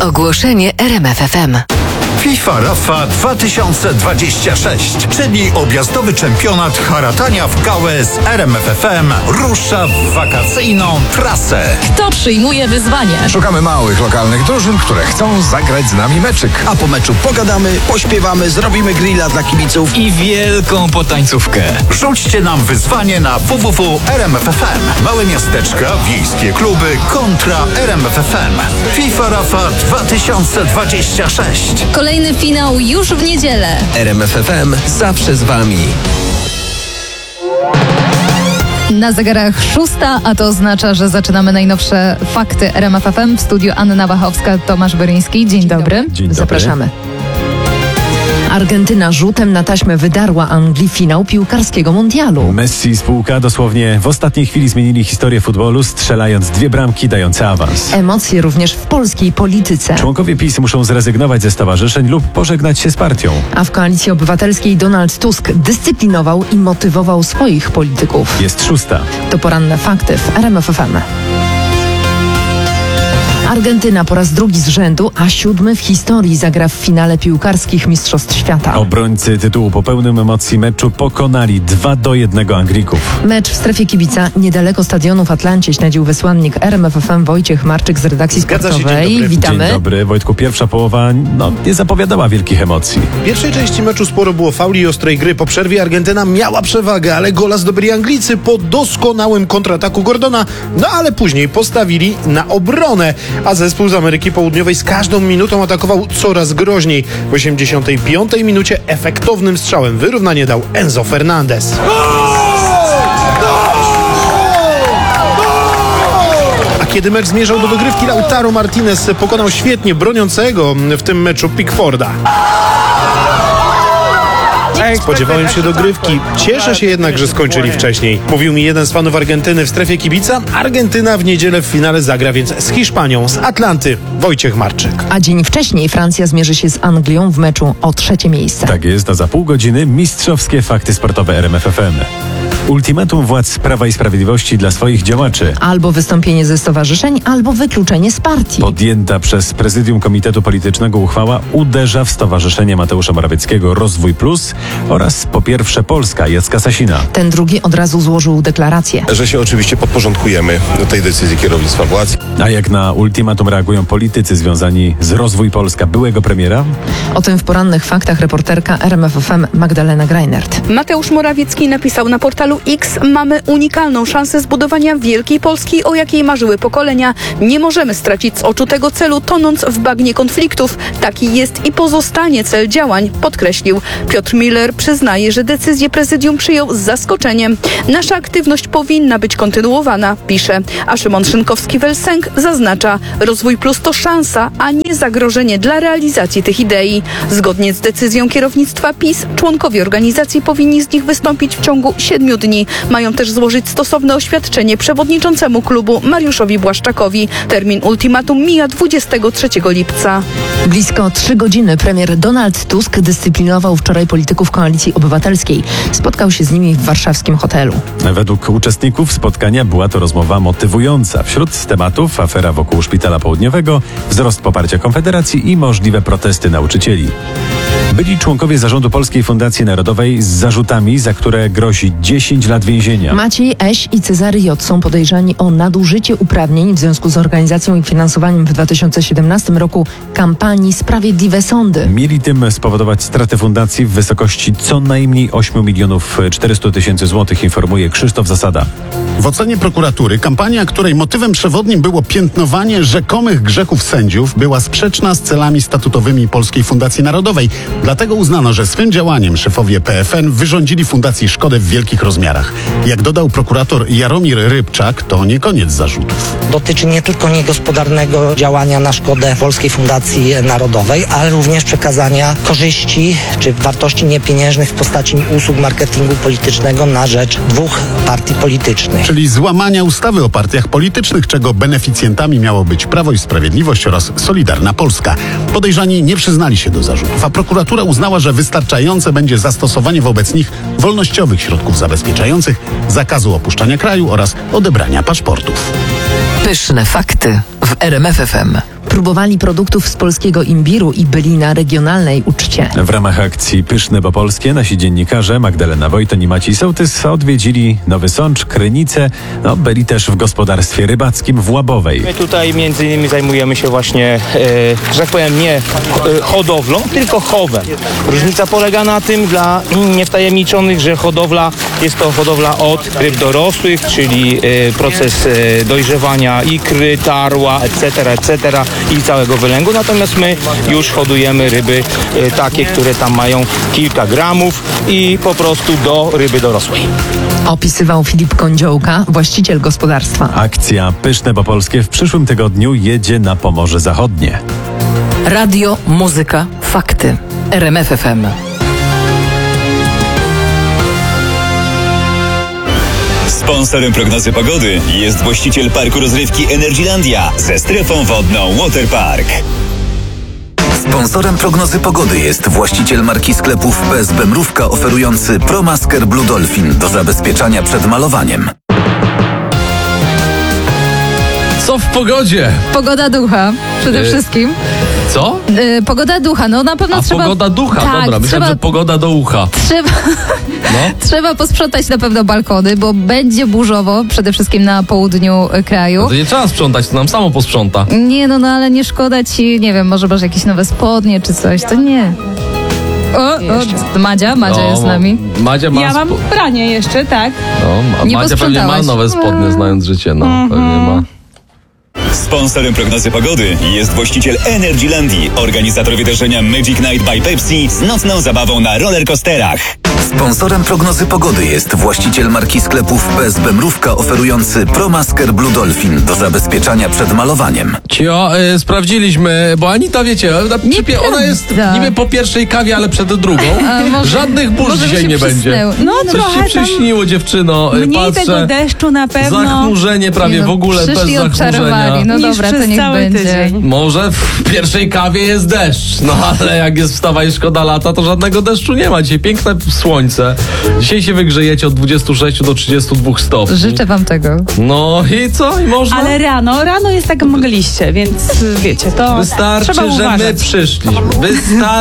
Ogłoszenie RMF FM. FIFA Rafa 2026, czyli objazdowy czempionat haratania w gałę z RMF FM rusza w wakacyjną trasę. Kto przyjmuje wyzwanie? Szukamy małych, lokalnych drużyn, które chcą zagrać z nami meczyk. A po meczu pogadamy, pośpiewamy, zrobimy grilla dla kibiców i wielką potańcówkę. Rzućcie nam wyzwanie na www.rmf.fm. Małe miasteczka, wiejskie kluby kontra RMF FM. FIFA Rafa 2026. Kolejny finał już w niedzielę. RMF FM zawsze z wami. Na zegarach 6, a to oznacza, że zaczynamy najnowsze fakty RMF FM. W studiu Anna Wachowska, Tomasz Beryński. Dzień dobry. Dzień dobry. Zapraszamy. Argentyna rzutem na taśmę wydarła Anglii finał piłkarskiego mundialu. Messi i spółka dosłownie w ostatniej chwili zmienili historię futbolu, strzelając 2 bramki dające awans. Emocje również w polskiej polityce. Członkowie PiS muszą zrezygnować ze stowarzyszeń lub pożegnać się z partią. A w Koalicji Obywatelskiej Donald Tusk dyscyplinował i motywował swoich polityków. Jest 6. To poranne fakty w RMF FM. Argentyna po raz drugi z rzędu, a 7 w historii zagra w finale piłkarskich Mistrzostw Świata. Obrońcy tytułu po pełnym emocji meczu pokonali 2-1 Anglików. Mecz w strefie kibica niedaleko stadionu w Atlancie śledził wysłannik RMF FM Wojciech Marczyk z redakcji sportowej. Dzień dobry. Witamy. Dzień dobry. Wojtku, pierwsza połowa nie zapowiadała wielkich emocji. W pierwszej części meczu sporo było fauli i ostrej gry. Po przerwie Argentyna miała przewagę, ale gola zdobyli Anglicy po doskonałym kontrataku Gordona. No ale później postawili na obronę. A zespół z Ameryki Południowej z każdą minutą atakował coraz groźniej. W 85 minucie efektownym strzałem wyrównanie dał Enzo Fernandez. A kiedy mecz zmierzał do dogrywki, Lautaro Martinez pokonał świetnie broniącego w tym meczu Pickforda. Spodziewałem się dogrywki. Cieszę się jednak, że skończyli wcześniej. Mówił mi jeden z fanów Argentyny w strefie kibica. Argentyna w niedzielę w finale zagra więc z Hiszpanią, z Atlanty. Wojciech Marczyk. A dzień wcześniej Francja zmierzy się z Anglią w meczu o 3. miejsce. Tak jest, a za pół godziny mistrzowskie fakty sportowe RMF FM. Ultimatum władz Prawa i Sprawiedliwości dla swoich działaczy. Albo wystąpienie ze stowarzyszeń, albo wykluczenie z partii. Podjęta przez Prezydium Komitetu Politycznego uchwała uderza w Stowarzyszenie Mateusza Morawieckiego Rozwój Plus oraz Po pierwsze Polska Jacka Sasina. Ten drugi od razu złożył deklarację. Że się oczywiście podporządkujemy do tej decyzji kierownictwa władz. A jak na ultimatum reagują politycy związani z Rozwój Polska byłego premiera? O tym w porannych faktach reporterka RMF FM Magdalena Greinert. Mateusz Morawiecki napisał na portalu X: mamy unikalną szansę zbudowania wielkiej Polski, o jakiej marzyły pokolenia. Nie możemy stracić z oczu tego celu, tonąc w bagnie konfliktów. Taki jest i pozostanie cel działań, podkreślił. Piotr Miller przyznaje, że decyzję prezydium przyjął z zaskoczeniem. Nasza aktywność powinna być kontynuowana, pisze. A Szymon Szynkowski-Welsenk zaznacza: Rozwój Plus to szansa, a nie zagrożenie dla realizacji tych idei. Zgodnie z decyzją kierownictwa PiS, członkowie organizacji powinni z nich wystąpić w ciągu 7 dni. Mają też złożyć stosowne oświadczenie przewodniczącemu klubu Mariuszowi Błaszczakowi. Termin ultimatum mija 23 lipca. Blisko 3 godziny premier Donald Tusk dyscyplinował wczoraj polityków Koalicji Obywatelskiej. Spotkał się z nimi w warszawskim hotelu. Według uczestników spotkania była to rozmowa motywująca. Wśród tematów afera wokół Szpitala Południowego, wzrost poparcia Konfederacji i możliwe protesty nauczycieli. Byli członkowie zarządu Polskiej Fundacji Narodowej z zarzutami, za które grozi 10 lat więzienia. Maciej Eś i Cezary J. są podejrzani o nadużycie uprawnień w związku z organizacją i finansowaniem w 2017 roku kampanii Sprawiedliwe Sądy. Mieli tym spowodować stratę fundacji w wysokości co najmniej 8 400 000 złotych, informuje Krzysztof Zasada. W ocenie prokuratury kampania, której motywem przewodnim było piętnowanie rzekomych grzechów sędziów, była sprzeczna z celami statutowymi Polskiej Fundacji Narodowej. Dlatego uznano, że swym działaniem szefowie PFN wyrządzili fundacji szkodę w wielkich rozmiarach. Jak dodał prokurator Jaromir Rybczak, to nie koniec zarzutów. Dotyczy nie tylko niegospodarnego działania na szkodę Polskiej Fundacji Narodowej, ale również przekazania korzyści czy wartości niepieniężnych w postaci usług marketingu politycznego na rzecz 2 partii politycznych. Czyli złamania ustawy o partiach politycznych, czego beneficjentami miało być Prawo i Sprawiedliwość oraz Solidarna Polska. Podejrzani nie przyznali się do zarzutów, a prokuratura uznała, że wystarczające będzie zastosowanie wobec nich wolnościowych środków zabezpieczających, zakazu opuszczania kraju oraz odebrania paszportów. Pyszne fakty w RMF FM. Próbowali produktów z polskiego imbiru i byli na regionalnej uczcie. W ramach akcji Pyszne bo Polskie nasi dziennikarze Magdalena Wojton i Maciej Sołtys odwiedzili Nowy Sącz, Krynice, byli też w gospodarstwie rybackim w Łabowej. My tutaj między innymi zajmujemy się właśnie, że tak powiem, nie hodowlą, tylko chowem. Różnica polega na tym dla niewtajemniczonych, że hodowla jest to hodowla od ryb dorosłych, czyli proces dojrzewania ikry, tarła, etc. i całego wylęgu. Natomiast my już hodujemy ryby takie, które tam mają kilka gramów i po prostu do ryby dorosłej. Opisywał Filip Kądziołka, właściciel gospodarstwa. Akcja Pyszne bo Polskie w przyszłym tygodniu jedzie na Pomorze Zachodnie. Radio, muzyka, fakty. RMF FM. Sponsorem prognozy pogody jest właściciel parku rozrywki Energylandia ze strefą wodną Waterpark. Sponsorem prognozy pogody jest właściciel marki sklepów PSB Mrówka oferujący ProMasker Blue Dolphin do zabezpieczania przed malowaniem. Co w pogodzie? Pogoda ducha przede wszystkim. Co? Pogoda ducha, no na pewno trzeba... pogoda ducha, tak, dobra, myślałem, że pogoda do ucha. Trzeba posprzątać na pewno balkony, bo będzie burzowo, przede wszystkim na południu kraju. No to nie trzeba sprzątać, to nam samo posprząta. Nie, no ale nie szkoda ci, nie wiem, może masz jakieś nowe spodnie czy coś, to nie. Madzia jest z nami. Madzia ma ja mam pranie jeszcze, tak. Nie Madzia pewnie ma nowe spodnie, znając życie, pewnie ma. Sponsorem prognozy pogody jest właściciel Energylandii, organizator wydarzenia Magic Night by Pepsi z nocną zabawą na rollercoasterach. Sponsorem prognozy pogody jest właściciel marki sklepów PSB Mrówka oferujący ProMasker Blue Dolphin do zabezpieczania przed malowaniem. Sprawdziliśmy, bo Anita, wiecie, ona jest niby po pierwszej kawie, ale przed drugą. Żadnych burz dzisiaj nie będzie. No Coś trochę ci przyśniło, dziewczyno. Mniej tego deszczu na pewno. Zachmurzenie prawie w ogóle, bez zachmurzenia. No dobra, to niech będzie. Tydzień. Może w pierwszej kawie jest deszcz, ale jak jest wstawa i szkoda lata, to żadnego deszczu nie ma. Dzisiaj piękne słońce. Dzisiaj się wygrzejecie od 26 do 32 stopni. Życzę wam tego. No i co? I można? Ale rano jest tak mgliście, więc wiecie, to wystarczy, trzeba że uważać. my przyszliśmy.